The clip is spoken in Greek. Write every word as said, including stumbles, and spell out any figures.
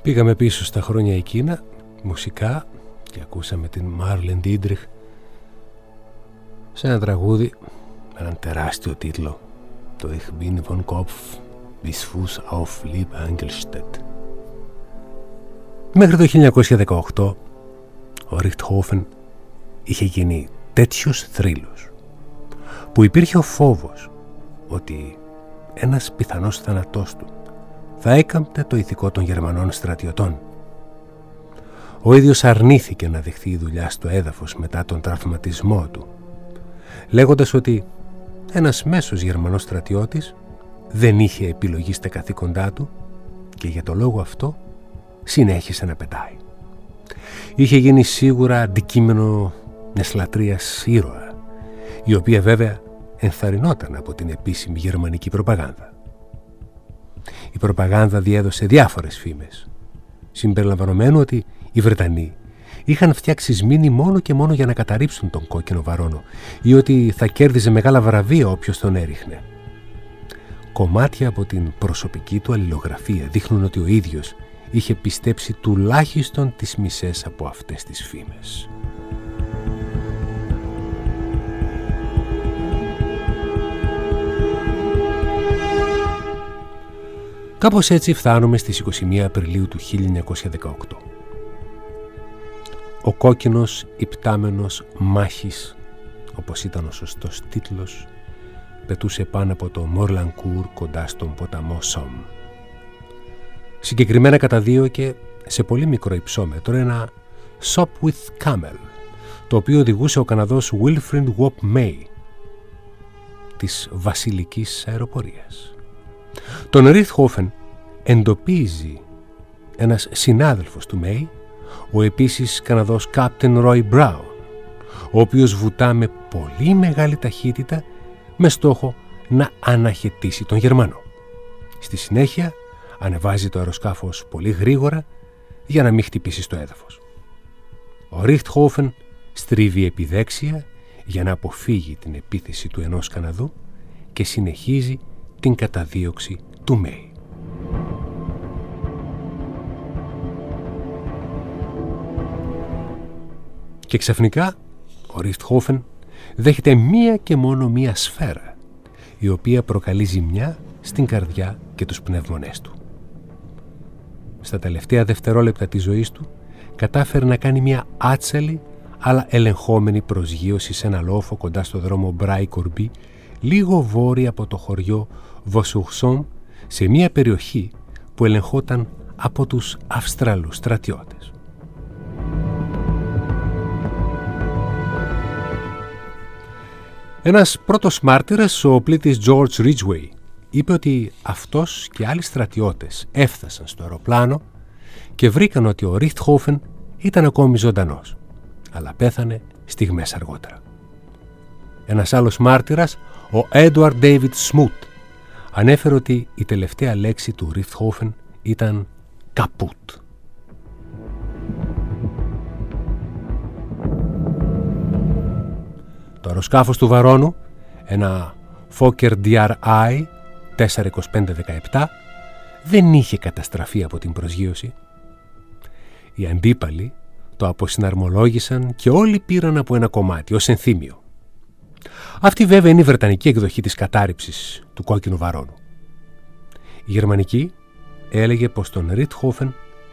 Πήγαμε πίσω στα χρόνια εκείνα, μουσικά, και ακούσαμε την Μάρλεν Ντίντριχ σε ένα τραγούδι με έναν τεράστιο τίτλο, το Ich bin von Kopf bis Fuß auf Lieb Engelstedt. Μέχρι το χίλια εννιακόσια δεκαοκτώ ο Ριχτχόφεν είχε γίνει τέτοιος θρύλος που υπήρχε ο φόβος ότι ένας πιθανός θάνατός του θα έκαμπτε το ηθικό των Γερμανών στρατιωτών. Ο ίδιος αρνήθηκε να δεχθεί η δουλειά στο έδαφος μετά τον τραυματισμό του, λέγοντας ότι ένας μέσος Γερμανός στρατιώτης δεν είχε επιλογή στα καθήκοντά του και για το λόγο αυτό συνέχισε να πετάει. Είχε γίνει σίγουρα αντικείμενο μιας λατρείας ήρωα, η οποία βέβαια ενθαρρυνόταν από την επίσημη γερμανική προπαγάνδα. Η προπαγάνδα διέδωσε διάφορες φήμες, συμπεριλαμβανομένου ότι οι Βρετανοί είχαν φτιάξει σμήνη μόνο και μόνο για να καταρρίψουν τον κόκκινο βαρώνο ή ότι θα κέρδιζε μεγάλα βραβεία όποιος τον έριχνε. Κομμάτια από την προσωπική του αλληλογραφία δείχνουν ότι ο ίδιος είχε πιστέψει τουλάχιστον τις μισές από αυτές τις φήμες. Κάπως έτσι φτάνουμε στις είκοσι μία Απριλίου του χίλια εννιακόσια δεκαοκτώ. Ο κόκκινος υπτάμενος μάχης, όπως ήταν ο σωστός τίτλος, πετούσε πάνω από το Μορλανκούρ κοντά στον ποταμό Σόμ. Συγκεκριμένα καταδίωκε σε πολύ μικρό υψόμετρο ένα Sop with Camel, το οποίο οδηγούσε ο Καναδός Wilfrid Whoop May της βασιλικής αεροπορίας. Τον Ριχτχόφεν εντοπίζει ένας συνάδελφος του Μέι, ο επίσης Καναδός Captain Roy Brown, ο οποίος βουτά με πολύ μεγάλη ταχύτητα με στόχο να αναχαιτήσει τον Γερμανό. Στη συνέχεια ανεβάζει το αεροσκάφος πολύ γρήγορα για να μην χτυπήσει στο έδαφος. Ο Ριχτχόφεν στρίβει επιδέξια για να αποφύγει την επίθεση του ενός Καναδού και συνεχίζει την καταδίωξη του Μέι. Και ξαφνικά ο Ριχτχόφεν δέχεται μία και μόνο μία σφαίρα, η οποία προκαλεί ζημιά στην καρδιά και τους πνεύμονές του. Στα τελευταία δευτερόλεπτα της ζωής του κατάφερε να κάνει μία άτσαλη αλλά ελεγχόμενη προσγείωση σε ένα λόφο κοντά στο δρόμο Μπράι-Κορμπί, λίγο βόρεια από το χωριό Βοσουρσόμ, σε μία περιοχή που ελεγχόταν από τους Αυστραλούς στρατιώτες. Ένας πρώτος μάρτυρας, ο πλήτης George Ridgway, είπε ότι αυτός και άλλοι στρατιώτες έφτασαν στο αεροπλάνο και βρήκαν ότι ο Ριχτχόφεν ήταν ακόμη ζωντανός, αλλά πέθανε στιγμές αργότερα. Ένας άλλος μάρτυρας, ο Edward David Smoot, ανέφερε ότι η τελευταία λέξη του Ριχτχόφεν ήταν «καπούτ». Το αεροσκάφος του Βαρώνου, ένα Fokker ντι αρ άι τέσσερα είκοσι πέντε δεκαεπτά, δεν είχε καταστραφεί από την προσγείωση. Οι αντίπαλοι το αποσυναρμολόγησαν και όλοι πήραν από ένα κομμάτι ως ενθύμιο. Αυτή βέβαια είναι η βρετανική εκδοχή της κατάρριψης του κόκκινου Βαρώνου. Η γερμανική έλεγε πως τον Ριχτχόφεν